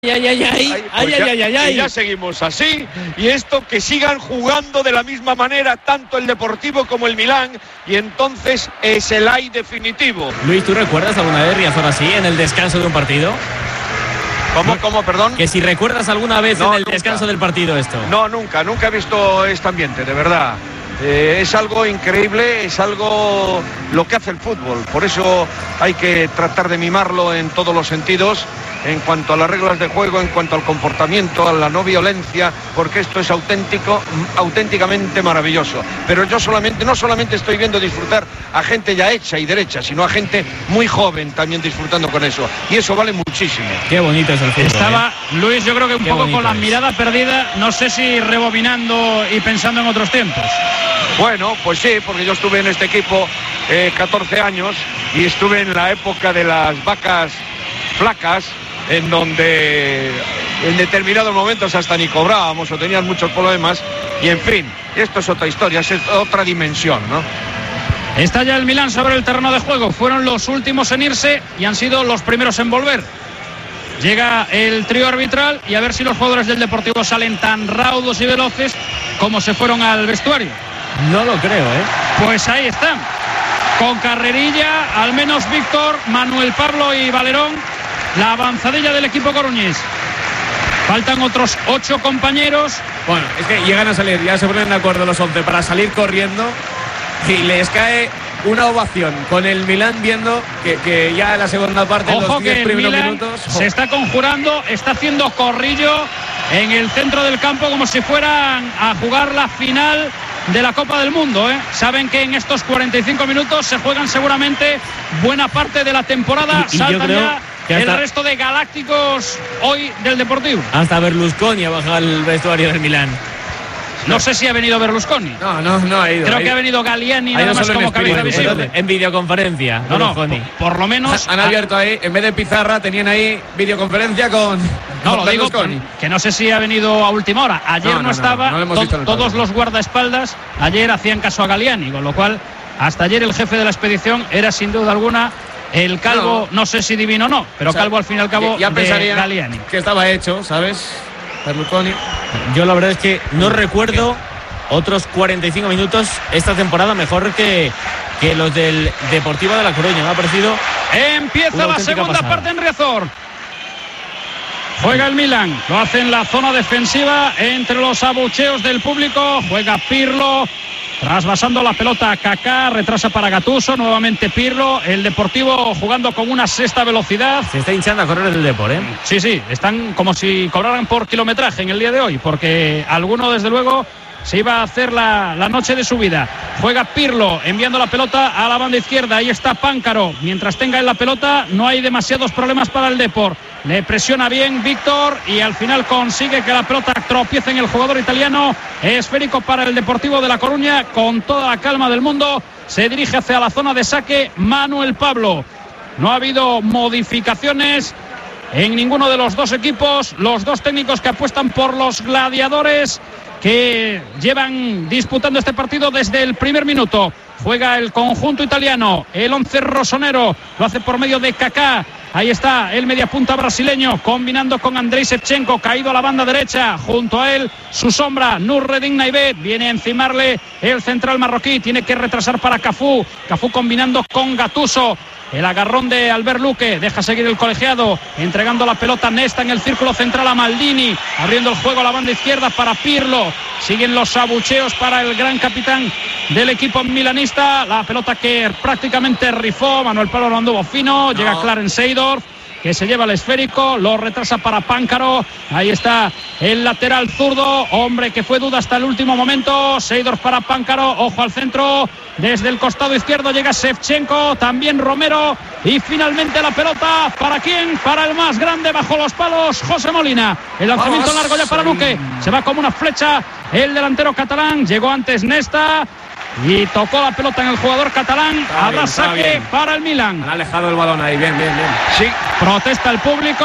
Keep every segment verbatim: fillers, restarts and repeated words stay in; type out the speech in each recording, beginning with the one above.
Ay, ay, ay, ay, ay, ay, ay, ay, ay. Y ya seguimos así, y esto que sigan jugando de la misma manera tanto el Deportivo como el Milán, y entonces es el ay definitivo. Luis, ¿tú recuerdas alguna vez Riazor así en el descanso de un partido? ¿Cómo, cómo, perdón? Que si recuerdas alguna vez no, en el nunca. descanso del partido esto. No, nunca, nunca he visto este ambiente, de verdad. Eh, es algo increíble, es algo lo que hace el fútbol, por eso hay que tratar de mimarlo en todos los sentidos, en cuanto a las reglas de juego, en cuanto al comportamiento, a la no violencia, porque esto es auténtico, auténticamente maravilloso. Pero yo solamente, no solamente estoy viendo disfrutar a gente ya hecha y derecha, sino a gente muy joven también disfrutando con eso, y eso vale muchísimo. Qué bonito es el fútbol. Estaba ¿eh? Luis, yo creo que un Qué poco con la es. mirada perdida, no sé si rebobinando y pensando en otros tiempos. Bueno, pues sí, porque yo estuve en este equipo eh, catorce años y estuve en la época de las vacas flacas, en donde en determinados momentos hasta ni cobrábamos o tenían muchos problemas, y en fin, esto es otra historia, es otra dimensión, ¿no? Está ya el Milán sobre el terreno de juego, fueron los últimos en irse y han sido los primeros en volver. Llega el trío arbitral y a ver si los jugadores del Deportivo salen tan raudos y veloces como se fueron al vestuario. No lo creo, ¿eh? Pues ahí están, con carrerilla, al menos Víctor, Manuel Pablo y Valerón, la avanzadilla del equipo coruñés. Faltan otros ocho compañeros. Bueno, es que llegan a salir, ya se ponen de acuerdo los once para salir corriendo y les cae una ovación con el Milán viendo que, que ya en la segunda parte, Ojo los diez que el primeros Milán minutos se está conjurando, está haciendo corrillo en el centro del campo como si fueran a jugar la final de la Copa del Mundo, ¿eh? Saben que en estos cuarenta y cinco minutos se juegan seguramente buena parte de la temporada. Y, y Saltan ya que hasta, el resto de galácticos hoy del Deportivo. Hasta Berlusconi ha bajado el vestuario del Milán. No sé si ha venido Berlusconi. No, no, no ha ido. Creo ha ido. que ha venido Galliani ha nada ido más como cabeza en visible. Entonces, en videoconferencia. No, no, por, por lo menos han abierto ahí, en vez de pizarra, tenían ahí videoconferencia con. No, con lo digo que, que no sé si ha venido a última hora. Ayer no, no, no estaba, no, no, no to, todos los guardaespaldas ayer hacían caso a Galliani, con lo cual hasta ayer el jefe de la expedición era sin duda alguna el calvo, no, no sé si divino o no, pero o sea, calvo al fin y al cabo ya de Galliani. Que estaba hecho, ¿sabes? Berlusconi. Yo la verdad es que no recuerdo otros cuarenta y cinco minutos esta temporada mejor que, que los del Deportivo de La Coruña. Me ha parecido. Empieza la segunda pasada. parte en Riazor. Juega el Milán, lo hace en la zona defensiva entre los abucheos del público. Juega Pirlo, trasvasando la pelota a Kaká, retrasa para Gattuso, nuevamente Pirlo. El Deportivo jugando con una sexta velocidad. Se está hinchando a correr el Depor, ¿eh? Sí, sí, están como si cobraran por kilometraje en el día de hoy, porque alguno desde luego se iba a hacer la, la noche de su vida. Juega Pirlo, enviando la pelota a la banda izquierda. Ahí está Páncaro. Mientras tenga en la pelota, no hay demasiados problemas para el Depor. Le presiona bien Víctor y al final consigue que la pelota tropiece en el jugador italiano. Esférico para el Deportivo de La Coruña. Con toda la calma del mundo, se dirige hacia la zona de saque Manuel Pablo. No ha habido modificaciones en ninguno de los dos equipos. Los dos técnicos que apuestan por los gladiadores, que llevan disputando este partido desde el primer minuto. Juega el conjunto italiano, el once rosonero, lo hace por medio de Kaká. Ahí está el mediapunta brasileño, combinando con Andrei Shevchenko, caído a la banda derecha. Junto a él, su sombra, Nurredin Naibet. Viene a encimarle el central marroquí, tiene que retrasar para Cafú. Cafú combinando con Gattuso. El agarrón de Albert Luque, deja seguir el colegiado, entregando la pelota Nesta en el círculo central a Maldini, abriendo el juego a la banda izquierda para Pirlo. Siguen los abucheos para el gran capitán del equipo milanista. La pelota que prácticamente rifó, Manuel Pablo lo anduvo fino, no. Llega Clarence Seedorf, que se lleva el esférico, lo retrasa para Páncaro. Ahí está el lateral zurdo, hombre que fue duda hasta el último momento. Seedorf para Páncaro, ojo al centro. Desde el costado izquierdo llega Shevchenko, también Romero. Y finalmente la pelota, ¿para quién? Para el más grande bajo los palos, José Molina. El lanzamiento Vamos. largo ya para Luque. Se va como una flecha el delantero catalán. Llegó antes Nesta y tocó la pelota en el jugador catalán. Está Habrá bien, saque bien. para el Milan. Han alejado el balón ahí, bien, bien, bien. Sí, protesta el público.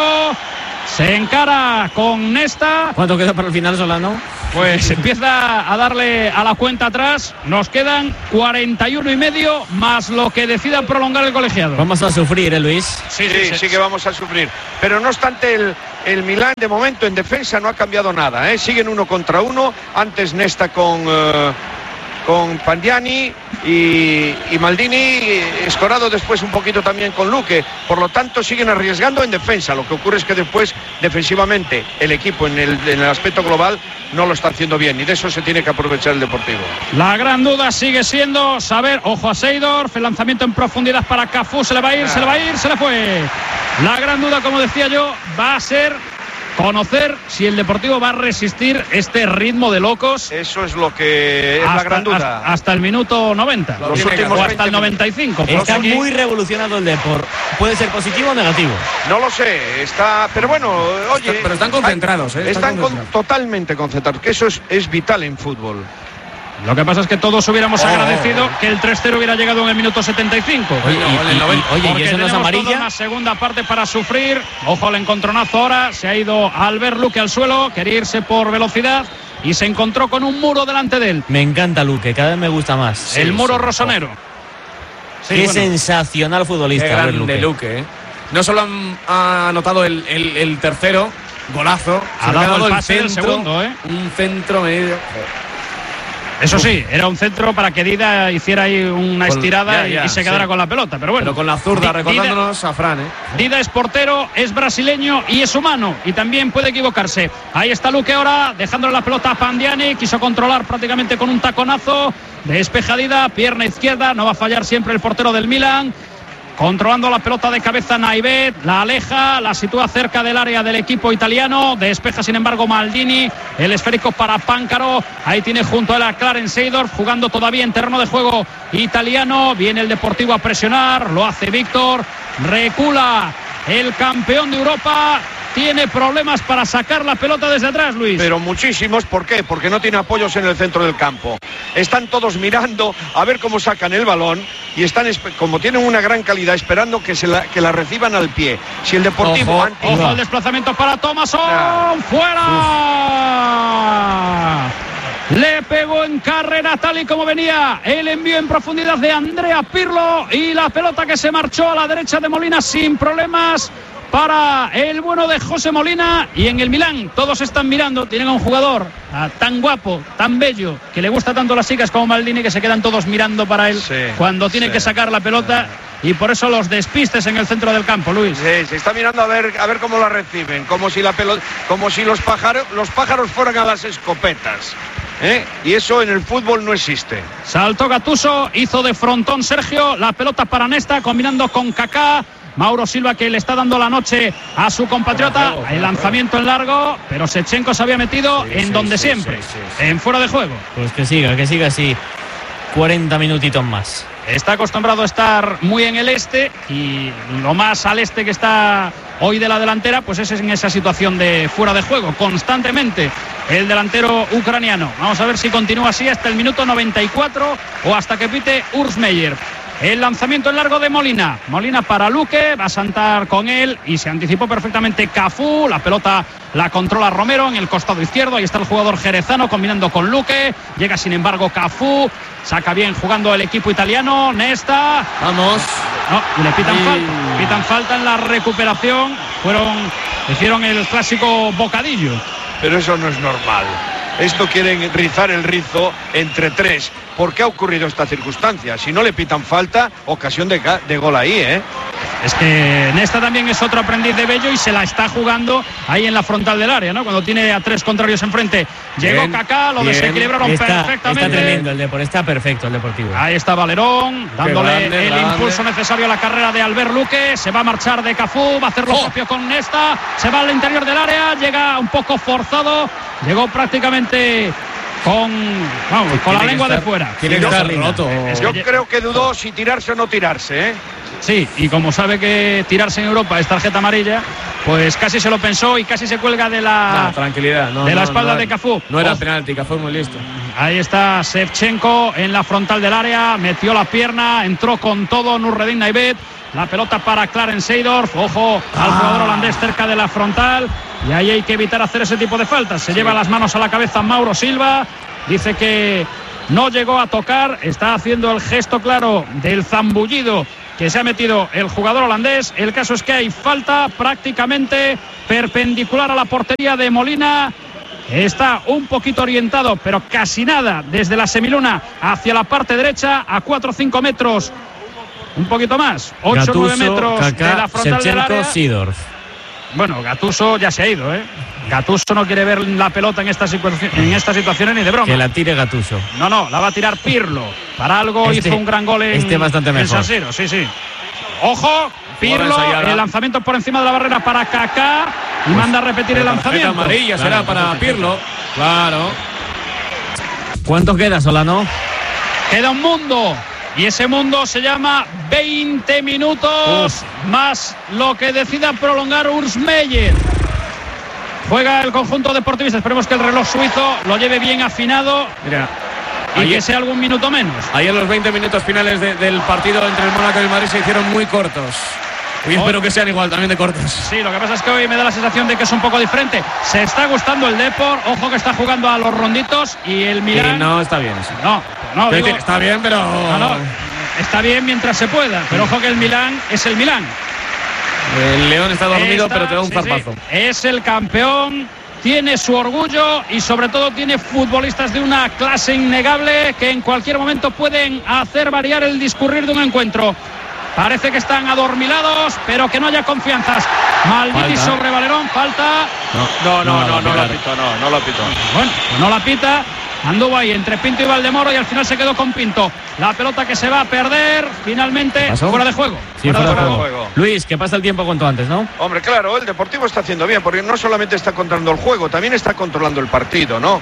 Se encara con Nesta. ¿Cuánto queda para el final, Solano? Pues empieza a darle a la cuenta atrás. Nos quedan cuarenta y uno y medio más lo que decida prolongar el colegiado. Vamos a sufrir, ¿eh, Luis? Sí, sí, sí, sí que vamos a sufrir. Pero no obstante, el, el Milán de momento en defensa no ha cambiado nada, ¿eh? Siguen uno contra uno, antes Nesta con... Uh, con Pandiani y, y Maldini escorado después un poquito también con Luque, por lo tanto siguen arriesgando en defensa. Lo que ocurre es que después defensivamente el equipo en el, en el aspecto global no lo está haciendo bien y de eso se tiene que aprovechar el Deportivo. La gran duda sigue siendo saber, ojo a Seedorf, el lanzamiento en profundidad para Cafú, se le va a ir, ah. se le va a ir, se le fue. La gran duda, como decía yo, va a ser conocer si el Deportivo va a resistir este ritmo de locos. Eso es lo que es hasta, la gran duda. Hasta, hasta el minuto noventa. Los últimos o hasta el noventa y cinco. Está aquí muy revolucionado el Depor. ¿Puede ser positivo o negativo? No lo sé. Está, pero bueno, oye. Está, pero están concentrados, ¿eh? Están, están concentrados. Con, totalmente concentrados. Que eso es, es vital en fútbol. Lo que pasa es que todos hubiéramos oh, agradecido que el tres cero hubiera llegado en el minuto setenta y cinco. Oye, y, y, y, oye, ¿y eso no es amarilla? Una segunda parte para sufrir. Ojo al encontronazo ahora. Se ha ido Albert Luque al suelo. Quería irse por velocidad y se encontró con un muro delante de él. Me encanta Luque, cada vez me gusta más. El sí, muro sí, rosonero. Sí, Qué bueno. sensacional futbolista. Qué grande Luque. Luque ¿eh? No solo han, ha anotado el, el, el tercero, golazo. Ha dado, dado el pase del segundo, ¿eh? Un centro medio. Eso sí, era un centro para que Dida hiciera ahí una estirada con, ya, ya, y se quedara sí. con la pelota, pero bueno. Pero con la zurda, recordándonos Dida, a Fran, ¿eh? Dida es portero, es brasileño y es humano y también puede equivocarse. Ahí está Luque ahora, dejándole la pelota a Pandiani, quiso controlar prácticamente con un taconazo, despeja Dida, pierna izquierda, no va a fallar siempre el portero del Milan. Controlando la pelota de cabeza Naivet, la aleja, la sitúa cerca del área del equipo italiano, despeja sin embargo Maldini, el esférico para Páncaro, ahí tiene junto a él a Clarence Seedorf, jugando todavía en terreno de juego italiano, viene el Deportivo a presionar, lo hace Víctor, recula el campeón de Europa. Tiene problemas para sacar la pelota desde atrás, Luis. Pero muchísimos, ¿por qué? Porque no tiene apoyos en el centro del campo. Están todos mirando a ver cómo sacan el balón y están, como tienen una gran calidad, esperando que, se la, que la reciban al pie. Si el Deportivo... Ojo, antes... ojo al desplazamiento para Thomasson. Ah. ¡Fuera! Uf. Le pegó en carrera tal y como venía el envío en profundidad de Andrea Pirlo y la pelota que se marchó a la derecha de Molina sin problemas para el bueno de José Molina. Y en el Milán todos están mirando, tienen a un jugador a, tan guapo, tan bello, que le gusta tanto a las chicas como Maldini, que se quedan todos mirando para él sí, cuando tiene sí, que sacar la pelota sí. Y por eso los despistes en el centro del campo, Luis. Sí, se está mirando a ver a ver cómo la reciben, como si la pelota, como si los pájaros los pájaros fueran a las escopetas. ¿Eh? Y eso en el fútbol no existe. Saltó Gattuso, hizo de frontón Sergio, la pelota para Nesta combinando con Kaká. Mauro Silva, que le está dando la noche a su compatriota. Juego, el lanzamiento en largo, pero Shevchenko se había metido sí, en sí, donde sí, siempre, sí, sí, sí. en fuera de juego. Pues que siga, que siga así. cuarenta minutitos más. Está acostumbrado a estar muy en el este y lo más al este que está hoy de la delantera, pues es en esa situación de fuera de juego, constantemente el delantero ucraniano. Vamos a ver si continúa así hasta el minuto noventa y cuatro o hasta que pite Urs Meier. El lanzamiento en largo de Molina. Molina para Luque, va a saltar con él y se anticipó perfectamente Cafú. La pelota la controla Romero en el costado izquierdo. Ahí está el jugador jerezano combinando con Luque. Llega sin embargo Cafú. Saca bien jugando el equipo italiano. Nesta. Vamos. No, y le pitan y... falta. Pitan falta en la recuperación. Fueron, hicieron el clásico bocadillo. Pero eso no es normal. Esto quieren rizar el rizo entre tres. ¿Por qué ha ocurrido esta circunstancia? Si no le pitan falta, ocasión de, de gol ahí, ¿eh? Es que Nesta también es otro aprendiz de Bello y se la está jugando ahí en la frontal del área, ¿no? Cuando tiene a tres contrarios enfrente. Llegó bien, Kaká, lo bien. desequilibraron está, perfectamente. Está tremendo el Depor, está perfecto el Deportivo. Ahí está Valerón, dándole grande, el grande. impulso necesario a la carrera de Albert Luque. Se va a marchar de Cafú, va a hacer lo oh. propio con Nesta. Se va al interior del área, llega un poco forzado. Llegó prácticamente... Con, vamos, con la lengua estar, de fuera. Tiene que estar roto. Yo creo que dudó si tirarse o no tirarse, ¿eh? Sí, y como sabe que tirarse en Europa es tarjeta amarilla, pues casi se lo pensó y casi se cuelga de la, no, tranquilidad, no, de la no, espalda no, de Cafú. No era penalti, Cafú muy listo. Ahí está Shevchenko en la frontal del área, metió la pierna, entró con todo Nurredin Naivet. La pelota para Clarence Seedorf. Ojo al ah. jugador holandés cerca de la frontal. Y ahí hay que evitar hacer ese tipo de faltas. Se sí. lleva las manos a la cabeza Mauro Silva. Dice que no llegó a tocar. Está haciendo el gesto claro del zambullido que se ha metido el jugador holandés. El caso es que hay falta prácticamente perpendicular a la portería de Molina. Está un poquito orientado, pero casi nada, desde la semiluna hacia la parte derecha, a cuatro o cinco metros, un poquito más, ocho o nueve metros Kaká, de la frontal del área. Seedorf. Bueno, Gattuso ya se ha ido, ¿eh? Gattuso no quiere ver la pelota en esta, en esta situación ni de broma. Que la tire Gattuso. No, no, la va a tirar Pirlo. Para algo este, hizo un gran gol en, este bastante mejor. en San Siro, sí, sí. Ojo, Pirlo, el lanzamiento por encima de la barrera para Kaká y pues, manda a repetir el lanzamiento. Amarilla será claro, para Pirlo, claro. ¿Cuánto queda, Solano? Queda un mundo. Y ese mundo se llama veinte minutos Uf. más lo que decida prolongar Urs Meyer. Juega el conjunto deportivista. Esperemos que el reloj suizo lo lleve bien afinado. Mira, y ayer, que sea algún minuto menos. Ayer los veinte minutos finales de, del partido entre el Mónaco y el Madrid se hicieron muy cortos. Hoy espero que sean igual también de cortos. Sí, lo que pasa es que hoy me da la sensación de que es un poco diferente. Se está gustando el Depor. Ojo que está jugando a los ronditos. Y el Milán. Sí, no, está bien. Sí. No, no. Digo, está bien, pero. No, no. Está bien mientras se pueda. Pero ojo que el Milán es el Milán. El León está dormido, está, pero te da un sí, zarpazo. Sí. Es el campeón. Tiene su orgullo y sobre todo tiene futbolistas de una clase innegable que en cualquier momento pueden hacer variar el discurrir de un encuentro. Parece que están adormilados, pero que no haya confianzas. Maldini sobre Valerón, falta. No, no, no, no, no, no, no la pito, no, no la pito. Bueno, no la pita. Anduvo ahí entre Pinto y Valdemoro y al final se quedó con Pinto. La pelota que se va a perder, finalmente fuera de juego. Sí, fuera, fuera de, de juego. juego. Luis, que pasa el tiempo cuanto antes, ¿no? Hombre, claro, el Deportivo está haciendo bien, porque no solamente está controlando el juego, también está controlando el partido, ¿no?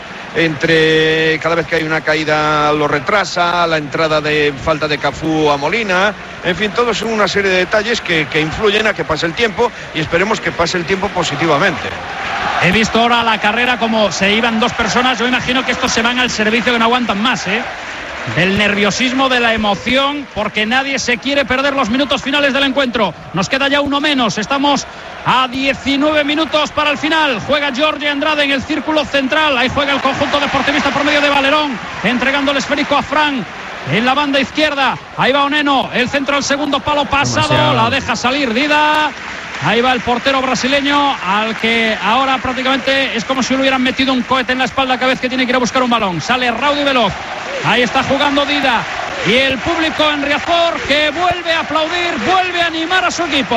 Entre cada vez que hay una caída lo retrasa, la entrada de falta de Cafú a Molina, en fin, todo son una serie de detalles que, que influyen a que pase el tiempo y esperemos que pase el tiempo positivamente. He visto ahora la carrera como se iban dos personas. Yo imagino que estos se van al servicio, que no aguantan más, ¿eh? Del nerviosismo, de la emoción, porque nadie se quiere perder los minutos finales del encuentro. Nos queda ya uno menos. Estamos a diecinueve minutos para el final. Juega Jorge Andrade en el círculo central. Ahí juega el conjunto deportivista por medio de Valerón, entregando el esférico a Fran. En la banda izquierda, ahí va Oneno. El centro al segundo palo pasado. Demasiado. La deja salir Dida. Ahí va el portero brasileño, al que ahora prácticamente es como si le hubieran metido un cohete en la espalda cada vez que tiene que ir a buscar un balón. Sale Raúl y veloz. Ahí está jugando Dida. Y el público en Riazor, que vuelve a aplaudir, vuelve a animar a su equipo.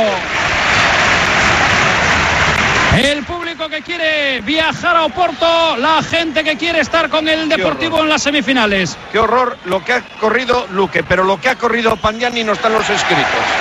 El público que quiere viajar a Oporto, la gente que quiere estar con el Deportivo en las semifinales. Qué horror lo que ha corrido Luque, pero lo que ha corrido Pandiani no está en los escritos.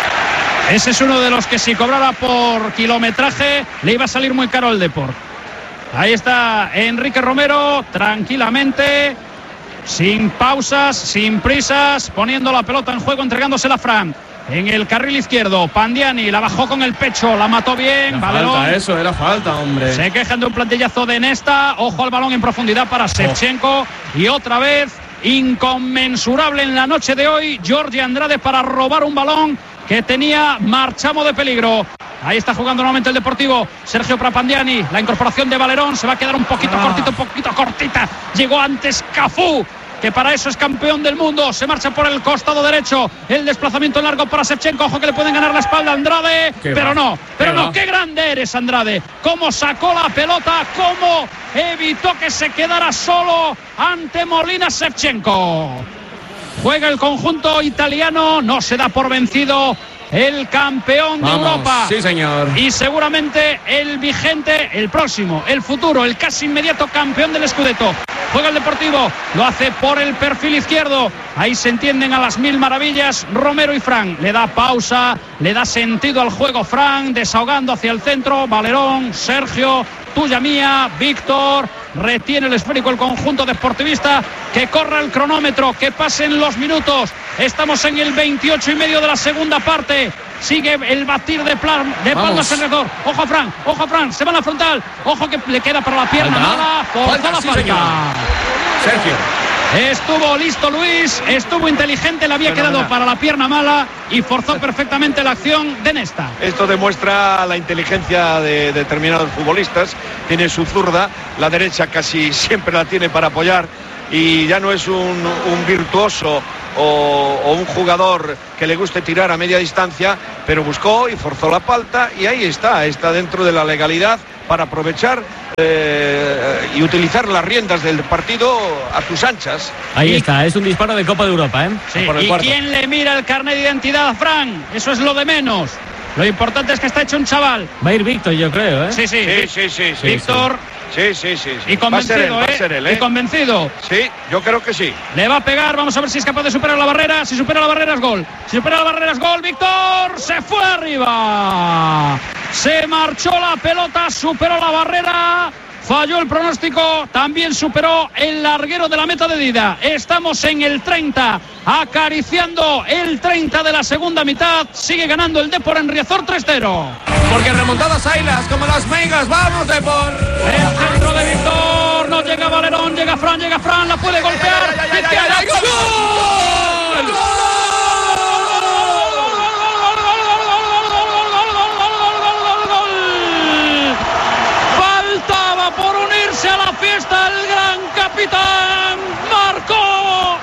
Ese es uno de los que si cobrara por kilometraje le iba a salir muy caro al Depor. Ahí está Enrique Romero, tranquilamente, sin pausas, sin prisas, poniendo la pelota en juego, entregándosela a Fran. En el carril izquierdo, Pandiani la bajó con el pecho, la mató bien. Era Valerón. falta, eso, era falta, hombre. Se quejan de un plantillazo de Nesta. Ojo al balón en profundidad para Shevchenko. Oh. Y otra vez, inconmensurable en la noche de hoy, Jorge Andrade para robar un balón que tenía marchamo de peligro. Ahí está jugando nuevamente el Deportivo. Sergio Prapandiani, la incorporación de Valerón. Se va a quedar un poquito ah. cortito, un poquito cortita. Llegó antes Cafú, que para eso es campeón del mundo. Se marcha por el costado derecho. El desplazamiento largo para Shevchenko. Ojo que le pueden ganar la espalda a Andrade. Pero va? no, pero ¿Qué no. Va? Qué grande eres, Andrade. Cómo sacó la pelota, cómo evitó que se quedara solo ante Molina Shevchenko. Juega el conjunto italiano. No se da por vencido el campeón Vamos, de Europa. Sí, señor. Y seguramente el vigente, el próximo, el futuro, el casi inmediato campeón del Scudetto. Juega el Deportivo, lo hace por el perfil izquierdo. Ahí se entienden a las mil maravillas Romero y Fran. Le da pausa, le da sentido al juego Fran, desahogando hacia el centro. Valerón, Sergio, tuya mía, Víctor. Retiene el esférico el conjunto deportivista. Que corra el cronómetro, que pasen los minutos. Estamos en el veintiocho y medio de la segunda parte. Sigue el batir de, plan, de palmas alrededor. Ojo a Fran, ojo a Fran, se va a la frontal. Ojo que le queda para la pierna falta. mala. Forzó falta, la sí, falta. Señor. Sergio. Estuvo listo Luis, estuvo inteligente, le había Pero quedado nada. para la pierna mala y forzó perfectamente la acción de Nesta. Esto demuestra la inteligencia de determinados futbolistas. Tiene su zurda, la derecha casi siempre la tiene para apoyar y ya no es un, un virtuoso o, o un jugador que le guste tirar a media distancia, pero buscó y forzó la falta y ahí está, está dentro de la legalidad para aprovechar eh, y utilizar las riendas del partido a tus anchas. Ahí y... está, es un disparo de Copa de Europa, ¿eh? Sí, Por el ¿y cuarto. quién le mira el carnet de identidad a Fran? Eso es lo de menos. Lo importante es que está hecho un chaval. Va a ir Víctor, yo creo, ¿eh? Sí, sí. Sí, sí, sí, sí. Víctor. Sí, sí, sí, sí. Y convencido, va a ser él, ¿eh? va a ser él, ¿eh? Y convencido. Sí, yo creo que sí. Le va a pegar, vamos a ver si es capaz de superar la barrera. Si supera la barrera es gol. Si supera la barrera es gol. Víctor se fue arriba. Se marchó la pelota, superó la barrera. Falló el pronóstico, también superó el larguero de la meta de Dida. Estamos en el treinta, acariciando el treinta de la segunda mitad. Sigue ganando el Depor en Riazor tres cero. Porque remontadas Ailas como las meigas. ¡Vamos, Depor! El centro de Víctor, no llega Valerón, llega Fran, llega Fran, la puede golpear. ¡Ay, ay, ay, ay, ay! ¡Gol! Faltaba por unirse a la fiesta el gran capitán. Marcó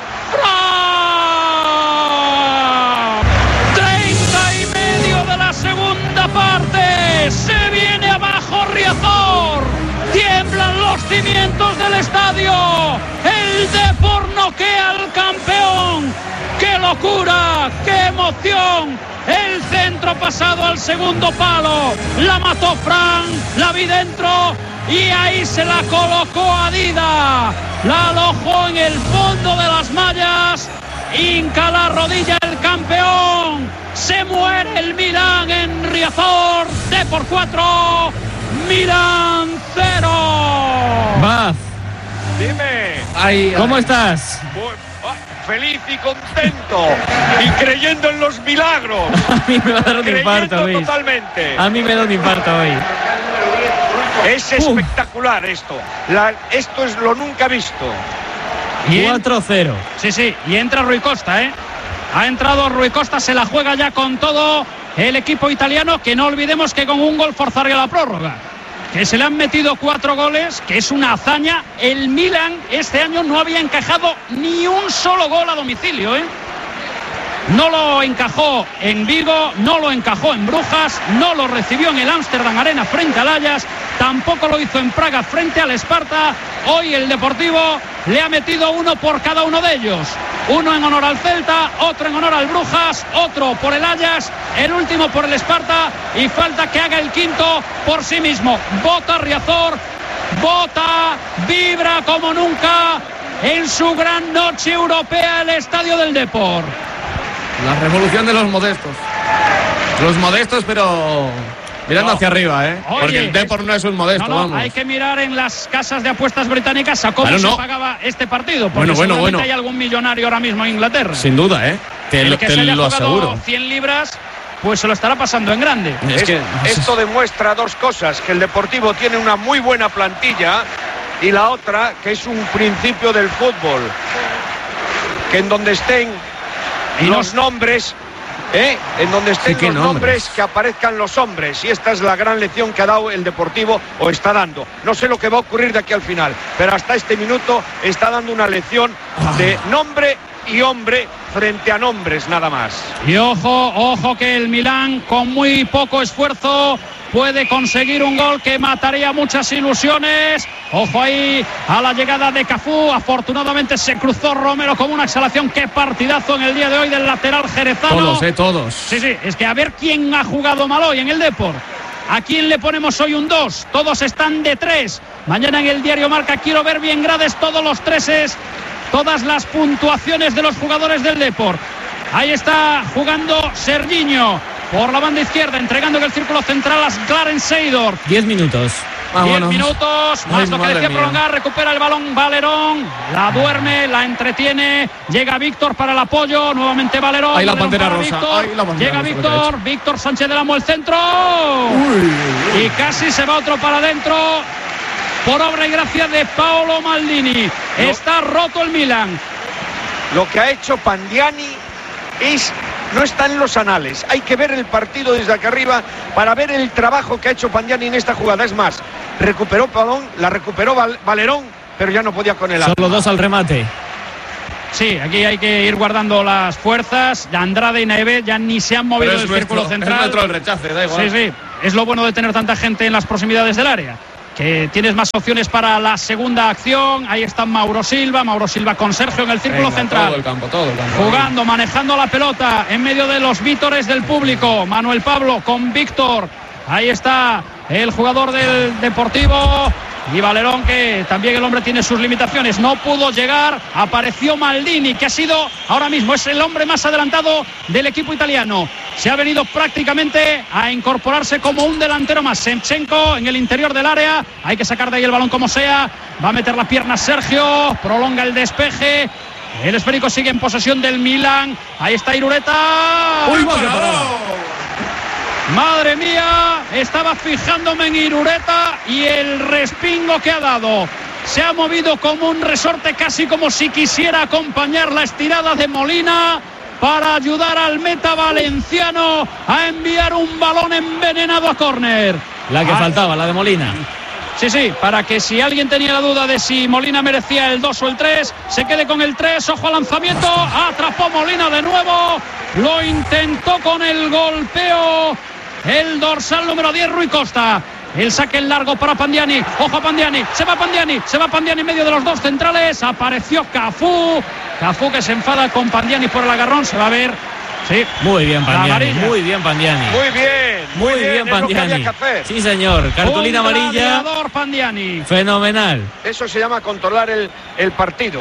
Fran. Treinta y medio de la segunda parte. Se viene abajo Riazor. Tiemblan los cimientos del estadio. El Depor noquea al campeón. ¡Qué locura! ¡Qué emoción! El centro pasado al segundo palo. La mató Fran. La vi dentro. Y ahí se la colocó a Dida. La alojó en el fondo de las mallas. Hinca la rodilla el campeón. Se muere el Milán en Riazor. Depor cuatro. Milán cero. Baz, Dime. Ay, ¿cómo ay. estás? Feliz y contento y creyendo en los milagros. A mí me va a dar un creyendo infarto, Luis. totalmente. A mí me da un infarto hoy. Es espectacular esto. La, esto es lo nunca visto. cuatro cero. Sí, sí, y entra Rui Costa, ¿eh? Ha entrado Rui Costa, se la juega ya con todo el equipo italiano, que no olvidemos que con un gol forzaría la prórroga. Que se le han metido cuatro goles, que es una hazaña. El Milan este año no había encajado ni un solo gol a domicilio, ¿eh? No lo encajó en Vigo, no lo encajó en Brujas, no lo recibió en el Amsterdam Arena frente al Ajax, tampoco lo hizo en Praga frente al Sparta. Hoy el Deportivo le ha metido uno por cada uno de ellos. Uno en honor al Celta, otro en honor al Brujas, otro por el Ajax, el último por el Sparta, y falta que haga el quinto por sí mismo. Bota Riazor, bota, vibra como nunca en su gran noche europea el estadio del Depor. La revolución de los modestos. Los modestos, pero mirando No. hacia arriba, ¿eh? Oye, Porque el Depor no es un modesto, No, no, vamos. hay que mirar en las casas de apuestas británicas a cómo Claro, se no. pagaba este partido. Porque Bueno, bueno, seguramente bueno. hay algún millonario ahora mismo en Inglaterra. Sin duda, ¿eh? Te, el lo, que te se haya lo jugado aseguro. cien libras, pues se lo estará pasando en grande. Es que Esto demuestra dos cosas: que el Deportivo tiene una muy buena plantilla, y la otra, que es un principio del fútbol, que en donde estén Y los no- nombres, ¿eh? en donde estén Sí, ¿qué los nombres? nombres, que aparezcan los hombres. Y esta es la gran lección que ha dado el Deportivo, o está dando. No sé lo que va a ocurrir de aquí al final, pero hasta este minuto está dando una lección de nombre y hombre frente a nombres, nada más. Y ojo, ojo que el Milán con muy poco esfuerzo puede conseguir un gol que mataría muchas ilusiones. Ojo ahí a la llegada de Cafú. Afortunadamente se cruzó Romero como una exhalación. Qué partidazo en el día de hoy del lateral jerezano. todos, ¿eh? Todos. Sí, sí, es que a ver quién ha jugado mal hoy en el Depor. ¿A quién le ponemos hoy un dos? Todos están de tres. Mañana en el diario Marca quiero ver bien grades todos los treses, todas las puntuaciones de los jugadores del Depor. Ahí está jugando Serginho por la banda izquierda, entregando en el círculo central a Clarence Seedorf. diez minutos. Diez Vámonos. minutos, más Ay, lo que madre decía mía. prolongar, recupera el balón Valerón, la duerme, la entretiene, llega Víctor para el apoyo, nuevamente Valerón. Ay, la Valerón pantera para rosa. Víctor, Ay, la pantera llega rosa, lo que ha Víctor, Víctor Sánchez del Amo el centro. Y casi se va otro para adentro, por obra y gracia de Paolo Maldini. No. Está roto el Milan. Lo que ha hecho Pandiani es, no está en los anales. Hay que ver el partido desde acá arriba para ver el trabajo que ha hecho Pandiani en esta jugada. Es más, recuperó Palón, la recuperó Val- Valerón, pero ya no podía con el Solo dos al remate. Sí, aquí hay que ir guardando las fuerzas. Andrade y Naeve ya ni se han movido del círculo central. Es nuestro el rechace, da igual. Sí, sí. Es lo bueno de tener tanta gente en las proximidades del área, que tienes más opciones para la segunda acción. Ahí está Mauro Silva, Mauro Silva con Sergio en el círculo Venga, central. Todo el campo, todo el campo. Jugando, manejando la pelota en medio de los vítores del público. Manuel Pablo con Víctor. Ahí está el jugador del Deportivo. Y Valerón, que también el hombre tiene sus limitaciones, no pudo llegar. Apareció Maldini, que ha sido ahora mismo es el hombre más adelantado del equipo italiano. Se ha venido prácticamente a incorporarse como un delantero más. Shevchenko en el interior del área. Hay que sacar de ahí el balón como sea. Va a meter la pierna Sergio. Prolonga el despeje. El esférico sigue en posesión del Milan. Ahí está Irureta. ¡Uy, parado! Madre mía, estaba fijándome en Irureta y el respingo que ha dado. Se ha movido como un resorte, casi como si quisiera acompañar la estirada de Molina para ayudar al meta valenciano a enviar un balón envenenado a córner. La que ah, faltaba, la de Molina. Sí, sí, para que si alguien tenía la duda de si Molina merecía el dos o el tres, se quede con el tres. Ojo al lanzamiento, atrapó Molina de nuevo, lo intentó con el golpeo el dorsal número diez, Rui Costa. El saque en largo para Pandiani. Ojo a Pandiani. Se va Pandiani. Se va Pandiani en medio de los dos centrales. Apareció Cafú. Cafú que se enfada con Pandiani por el agarrón. Se va a ver. Sí. Muy bien Pandiani. Muy bien Pandiani. Muy bien. Muy, muy bien, bien Pandiani. Sí, señor. Cartulina Un amarilla. Pandiani. Fenomenal. Eso se llama controlar el, el partido.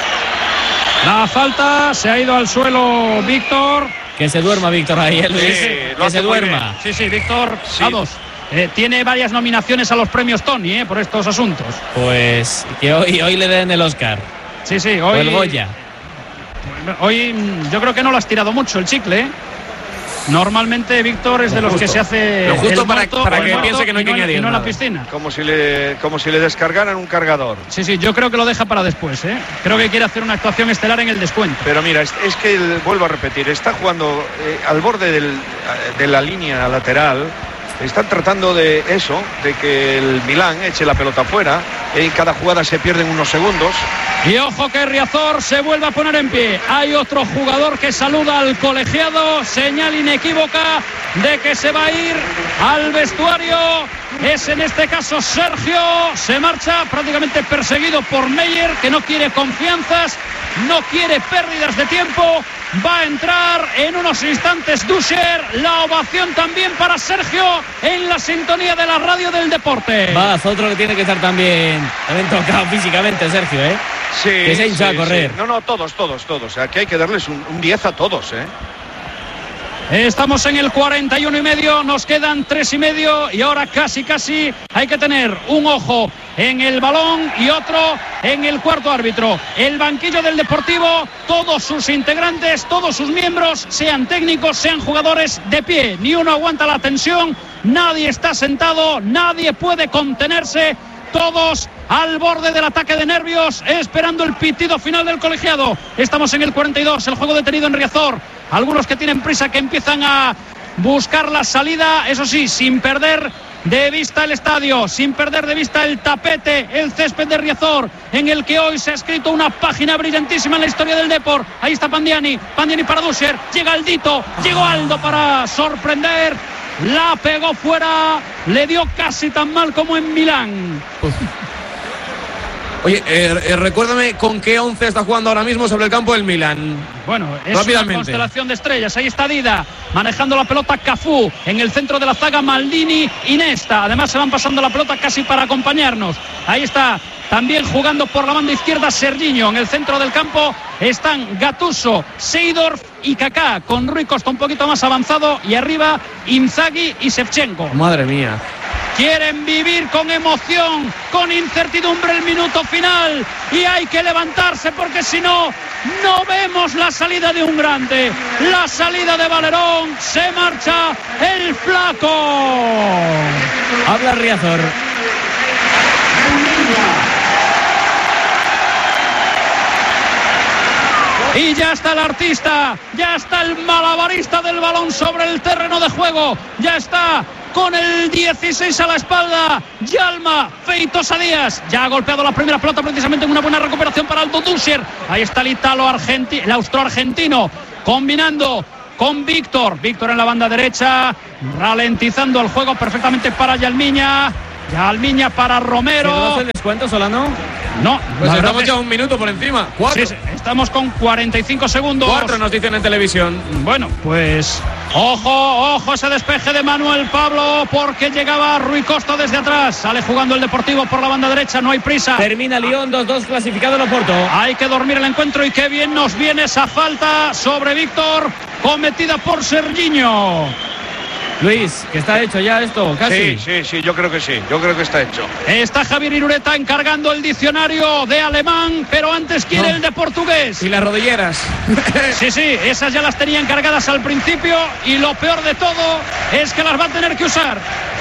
La falta. Se ha ido al suelo Víctor. Que se duerma Víctor ahí, ¿eh, Luis? Sí, que se duerma. Sí, sí, Víctor. Sí. Vamos. Eh, tiene varias nominaciones a los premios Tony, eh, por estos asuntos. Pues que hoy, hoy le den el Oscar. Sí, sí, hoy. O el Goya. Hoy yo creo que no lo has tirado mucho el chicle, ¿eh? Normalmente Víctor es de los que se hace lo justo el para, muerto, para el que muerto, piense que no hay que añadir y no en nada. la piscina. Como si le como si le descargaran un cargador. Sí, sí, yo creo que lo deja para después, ¿eh? Creo que quiere hacer una actuación estelar en el descuento. Pero mira, es, es que vuelvo a repetir, está jugando eh, al borde del, de la línea lateral. Están tratando de eso, de que el Milán eche la pelota fuera. En cada jugada se pierden unos segundos. Y ojo que Riazor se vuelve a poner en pie. Hay otro jugador que saluda al colegiado. Señal inequívoca de que se va a ir al vestuario. Es en este caso Sergio. Se marcha prácticamente perseguido por Meyer, que no quiere confianzas, no quiere pérdidas de tiempo. Va a entrar en unos instantes Duscher. La ovación también para Sergio en la sintonía de la radio del deporte. Va, otro que tiene que estar también, también tocado físicamente, Sergio, ¿eh? Sí, que se hincha sí, a correr. Sí. No, no, todos, todos, todos. Aquí hay que darles un, un diez a todos, ¿eh? Estamos en el cuarenta y uno y medio, nos quedan tres y medio y ahora casi casi hay que tener un ojo en el balón y otro en el cuarto árbitro. El banquillo del Deportivo, todos sus integrantes, todos sus miembros, sean técnicos, sean jugadores, de pie. Ni uno aguanta la tensión, nadie está sentado, nadie puede contenerse. Todos al borde del ataque de nervios, esperando el pitido final del colegiado. Estamos en el cuarenta y dos, el juego detenido en Riazor. Algunos que tienen prisa, que empiezan a buscar la salida, eso sí, sin perder de vista el estadio, sin perder de vista el tapete, el césped de Riazor, en el que hoy se ha escrito una página brillantísima en la historia del Depor. Ahí está Pandiani, Pandiani para Duscher, llega Aldito, llegó Aldo para sorprender. La pegó fuera, le dio casi tan mal como en Milán. Uf. Oye, eh, eh, recuérdame con qué once está jugando ahora mismo sobre el campo del Milán. Bueno, es una constelación de estrellas. Ahí está Dida, manejando la pelota Cafú. En el centro de la zaga Maldini y Nesta. Además se van pasando la pelota casi para acompañarnos. Ahí está también jugando por la banda izquierda Serginho. En el centro del campo están Gattuso, Seedorf y Kaká, con Rui Costa un poquito más avanzado. Y arriba Inzaghi y Shevchenko. Madre mía. Quieren vivir con emoción, con incertidumbre el minuto final. Y hay que levantarse porque si no, no vemos la salida de un grande. La salida de Valerón. Se marcha el flaco. Habla Riazor. Y ya está el artista, ya está el malabarista del balón sobre el terreno de juego, ya está con el dieciséis a la espalda. Yalma Feitosa Díaz ya ha golpeado la primera pelota precisamente en una buena recuperación para Aldo Duscher. Ahí está el italo argentino, el austroargentino combinando con Víctor. Víctor en la banda derecha, ralentizando el juego perfectamente para Yalmiña. Yalmiña para Romero. ¿El descuento, Solano? No, pues estamos ya un minuto por encima. Cuatro. Sí, estamos con cuarenta y cinco segundos. Cuatro nos dicen en televisión. Bueno, pues ojo, ojo ese despeje de Manuel Pablo, porque llegaba Rui Costa desde atrás. Sale jugando el Deportivo por la banda derecha, no hay prisa. Termina Lyon, dos dos clasificado en Oporto. Hay que dormir el encuentro y qué bien nos viene esa falta sobre Víctor, cometida por Serginho. Luis, que está hecho ya esto, casi. Sí, sí, sí, yo creo que sí, yo creo que está hecho. Está Javier Irureta encargando el diccionario de alemán, pero antes quiere no. el de portugués. Y las rodilleras. Sí, sí, esas ya las tenía encargadas al principio y lo peor de todo es que las va a tener que usar.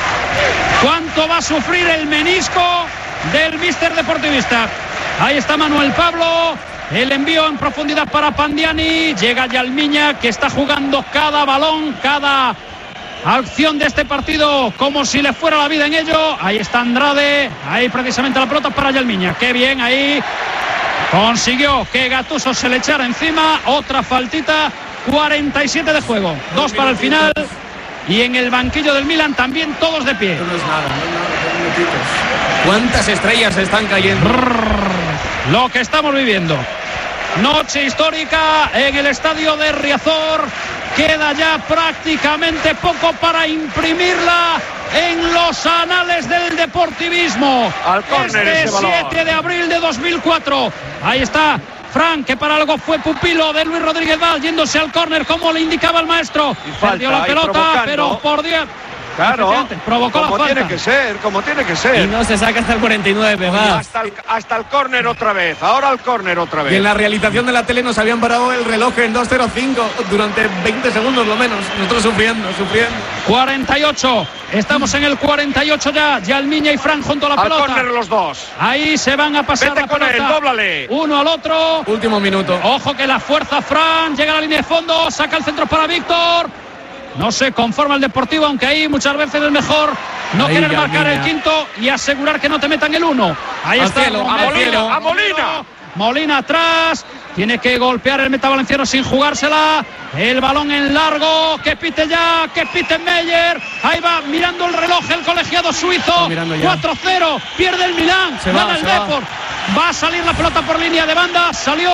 ¿Cuánto va a sufrir el menisco del míster deportivista? Ahí está Manuel Pablo. El envío en profundidad para Pandiani. Llega Yalmiña, que está jugando cada balón, cada acción de este partido como si le fuera la vida en ello. Ahí está Andrade, ahí precisamente la pelota para Yalmiña. Qué bien ahí, consiguió que Gattuso se le echara encima. Otra faltita, cuarenta y siete de juego, dos para el final. Y en el banquillo del Milan también todos de pie. No es nada, no es nada. ¿Cuántas estrellas están cayendo? Brrr, lo que estamos viviendo. Noche histórica en el estadio de Riazor. Queda ya prácticamente poco para imprimirla en los anales del deportivismo. Al córner este ese balón. siete de abril de dos mil cuatro. Ahí está Fran, que para algo fue pupilo de Luis Rodríguez Val, yéndose al córner como le indicaba el maestro. Y falta, perdió la pelota, pero por Dios. Claro, provocó como la falta. tiene que ser, como tiene que ser. Y no se saca hasta el cuarenta y nueve, Pegás. Hasta el, hasta el córner otra vez, ahora el córner otra vez. Y en la realización de la tele nos habían parado el reloj en dos cero cinco durante veinte segundos lo menos. Nosotros sufriendo, sufriendo. cuarenta y ocho, estamos en el cuarenta y ocho ya. Yalmiña y Fran junto a la al pelota. Al córner los dos. Ahí se van a pasar. Vete la con pelota. él, dóblale. Uno al otro. Último minuto. Ojo que la fuerza Fran, llega a la línea de fondo, saca el centro para Víctor. No se conforma el Deportivo, aunque ahí muchas veces es mejor no ahí querer ya, marcar mira. el quinto y asegurar que no te metan el uno. Ahí Al está cielo, Romero, a Molina, a Molina. Molina atrás, tiene que golpear el meta valenciano sin jugársela. El balón en largo, que pite ya, que pite Meyer. Ahí va mirando el reloj el colegiado suizo. cuatro cero, pierde el Milán, se gana va, el se Depor. Va. va a salir la pelota por línea de banda, salió.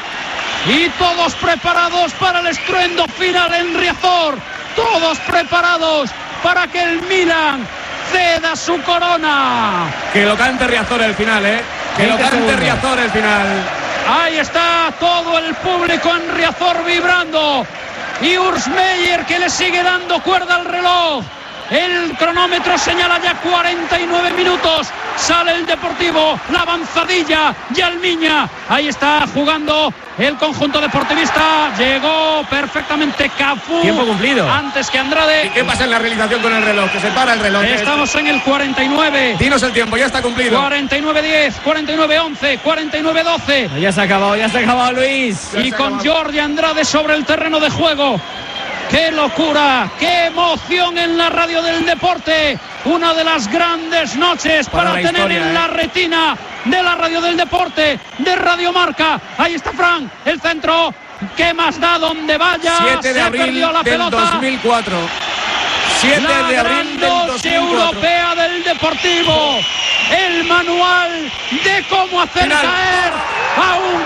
Y todos preparados para el estruendo final en Riazor. Todos preparados para que el Milan ceda su corona. Que lo cante Riazor el final, ¿eh? Que lo cante segundos. Riazor el final. Ahí está todo el público en Riazor vibrando. Y Urs Meier, que le sigue dando cuerda al reloj. El cronómetro señala ya cuarenta y nueve minutos. Sale el Deportivo, la avanzadilla, Yalmiña. Ahí está jugando el conjunto deportivista. Llegó perfectamente Cafú. Tiempo cumplido. Antes que Andrade. ¿Y qué pasa en la realización con el reloj? Que se para el reloj. Estamos en el cuarenta y nueve. Dinos el tiempo, ya está cumplido. cuarenta y nueve diez, cuarenta y nueve once, cuarenta y nueve doce. Ya se ha acabado, ya se ha acabado, Luis. Y con Jordi Andrade sobre el terreno de juego. ¡Qué locura! ¡Qué emoción en la radio del deporte! Una de las grandes noches para, para tener historia, en eh. la retina de la radio del deporte, de Radio Marca. Ahí está Fran, el centro. ¿Qué más da donde vaya? siete de abril la del pelota. dos mil cuatro. siete de abril del dos mil cuatro. Europea del Deportivo. El manual de cómo hacer Final. caer a un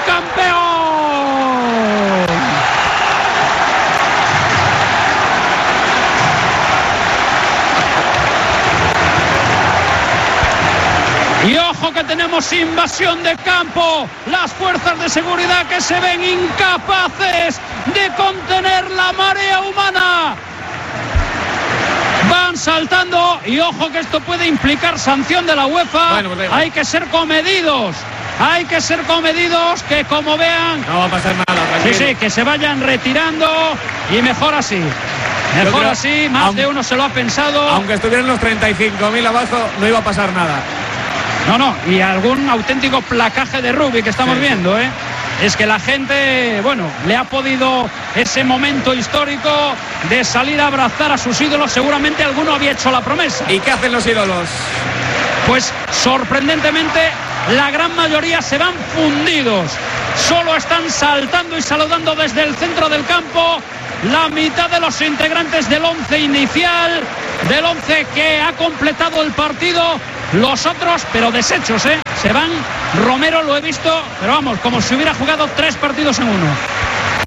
campeón. Y ojo que tenemos invasión de campo. Las fuerzas de seguridad que se ven incapaces de contener la marea humana. Van saltando y ojo que esto puede implicar sanción de la UEFA. Bueno, pues hay que ser comedidos. Hay que ser comedidos, que como vean... No va a pasar nada. Sí, sí, que se vayan retirando y mejor así. Mejor creo, así, más aunque, de uno se lo ha pensado. Aunque estuvieran los treinta y cinco mil abajo, no iba a pasar nada. No, no, y algún auténtico placaje de rugby que estamos sí, viendo, ¿eh? es que la gente, bueno, le ha podido ese momento histórico de salir a abrazar a sus ídolos. Seguramente alguno había hecho la promesa. ¿Y qué hacen los ídolos? Pues sorprendentemente la gran mayoría se van fundidos. Solo están saltando y saludando desde el centro del campo la mitad de los integrantes del once inicial, del once que ha completado el partido. Los otros, pero deshechos, ¿eh? Se van. Romero lo he visto, pero vamos, como si hubiera jugado tres partidos en uno.